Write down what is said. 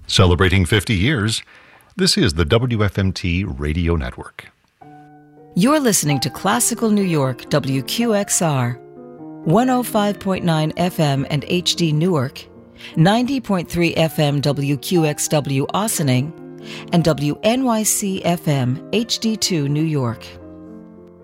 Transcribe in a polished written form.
Celebrating 50 years, this is the WFMT Radio Network. You're listening to Classical New York, WQXR, 105.9 FM and HD Newark, 90.3 FM WQXW Ossining, and WNYC FM HD2 New York.